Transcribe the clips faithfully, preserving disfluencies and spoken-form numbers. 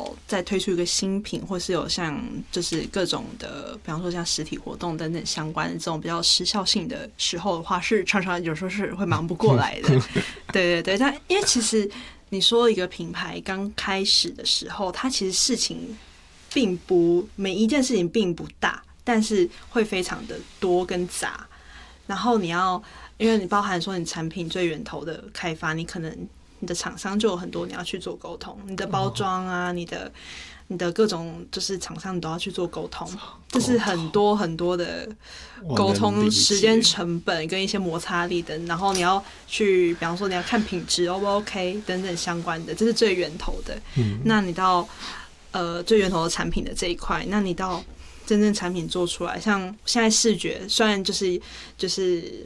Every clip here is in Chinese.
要再推出一个新品，或是有像就是各种的，比方说像实体活动等等相关的这种比较时效性的时候的话，是常常有时候是会忙不过来的。对对对，但因为其实你说一个品牌刚开始的时候，它其实事情并不每一件事情并不大，但是会非常的多跟杂。然后你要，因为你包含说你产品最源头的开发，你可能你的厂商就有很多你要去做沟通，你的包装啊，你的你的各种就是厂商你都要去做沟通，这是很多很多的沟通时间成本跟一些摩擦力等，然后你要去，比方说你要看品质 O 不 OK 等等相关的，这是最源头的。嗯，那你到呃最源头的产品的这一块，那你到真正产品做出来，像现在视觉虽然就是就是。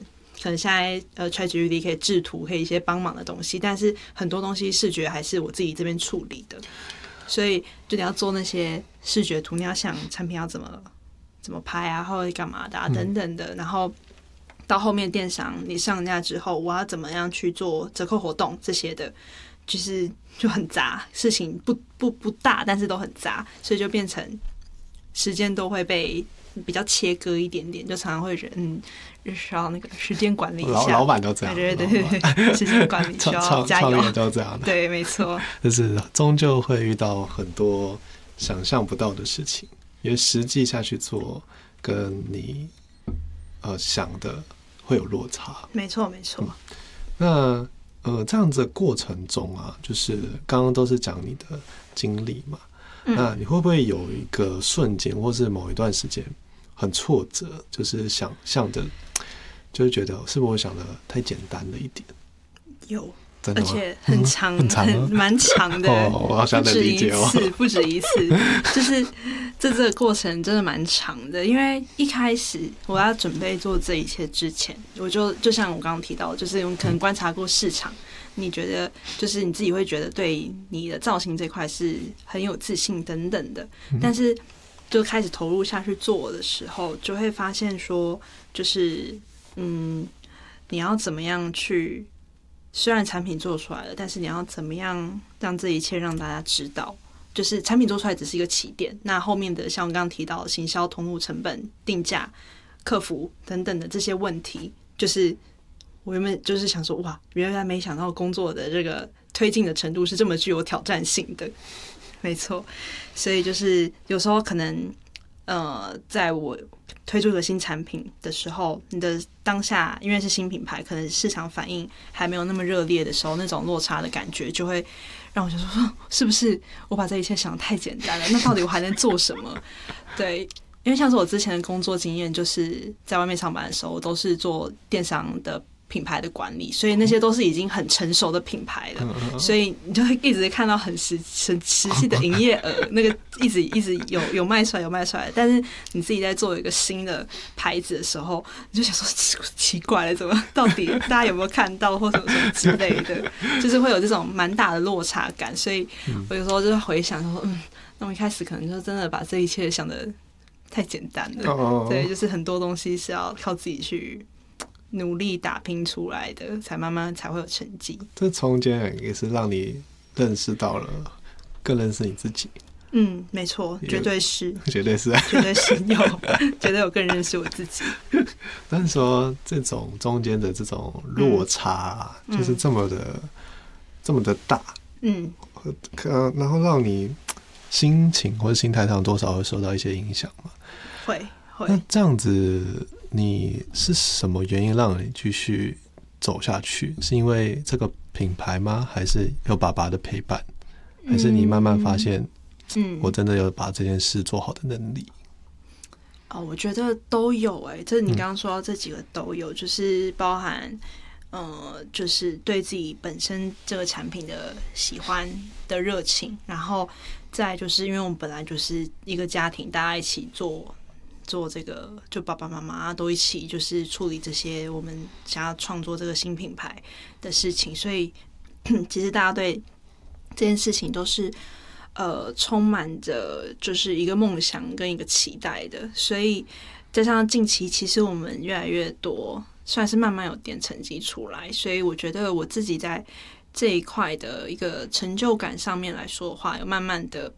可能现在呃 ChatGPT 可以制图，可以一些帮忙的东西，但是很多东西视觉还是我自己这边处理的，所以就你要做那些视觉图，你要想产品要怎么怎么拍啊，或者干嘛的啊等等的，然后到后面电商你上架之后，我要怎么样去做折扣活动这些的，就是就很杂，事情不不不大，但是都很杂，所以就变成时间都会被比较切割一点点，就常常会觉得嗯，需要那个时间管理一下。 老老板都这样， 对对对对，时间管理需要加油。 创业都这样的， 对，没错。 就是终究会遇到很多想象不到的事情，因为实际下去做，跟你呃想的会有落差。 没错，没错。 嗯、那呃这样子的过程中啊，就是刚刚都是讲你的经历嘛。那你会不会有一个瞬间，或是某一段时间很挫折，就是想象的，就是觉得是不是我想的太简单了一点？ 有， 真的吗？ 而且很长， 很长， 蛮长的。 哦，我好想能理解哦。 不止一次，不止一次，就是这这个过程真的蛮长的。因为一开始我要准备做这一切之前，我就就像我刚刚提到，就是可能观察过市场。你觉得就是你自己会觉得对你的造型这块是很有自信等等的，但是就开始投入下去做的时候，就会发现说，就是嗯，你要怎么样去，虽然产品做出来了，但是你要怎么样让这一切让大家知道，就是产品做出来只是一个起点，那后面的像我刚刚提到的行销、通路、成本、定价、客服等等的这些问题，就是我原本就是想说，哇，原来没想到工作的这个推进的程度是这么具有挑战性的，没错。所以就是有时候可能，呃，在我推出一个新产品的时候，你的当下因为是新品牌，可能市场反应还没有那么热烈的时候，那种落差的感觉就会让我想说，是不是我把这一切想得太简单了？那到底我还能做什么？对。因为像是我之前的工作经验，就是在外面上班的时候，都是做电商的品牌的管理，所以那些都是已经很成熟的品牌了，所以你就会一直看到很实很实际的营业额，那个一直一直有有卖出来有卖出来，但是你自己在做一个新的牌子的时候，你就想说奇怪了，怎么到底大家有没有看到或什么什么之类的，就是会有这种蛮大的落差感，所以我有时候就回想说，嗯，那我一开始可能就真的把这一切想的太简单了， oh. 对，就是很多东西是要靠自己去努力打拼出来的，才慢慢才会有成绩。 这中间也是让你认识到了，更认识你自己。 嗯，没错，绝对是， 绝对是， 绝对是有，绝对有更认识我自己。 但是说这种中间的这种落差，嗯、就是这么的、嗯、这么的大，嗯，然后让你心情或者心态上多少会受到一些影响嘛？ 会会。 那这样子，你是什么原因让你继续走下去？是因为这个品牌吗？还是有爸爸的陪伴？还是你慢慢发现，嗯，我真的有把这件事做好的能力？ 哦，我觉得都有哎、欸，这你刚刚说到这几个都有，嗯、就是包含。呃，就是对自己本身这个产品的喜欢的热情，然后再就是因为我们本来就是一个家庭，大家一起做做这个，就爸爸妈妈都一起就是处理这些我们想要创作这个新品牌的事情，所以其实大家对这件事情都是呃充满着就是一个梦想跟一个期待的，所以加上近期其实我们越来越多。算是慢慢有点成绩出来，所以我觉得我自己在这一块的一个成就感上面来说的话，有慢慢的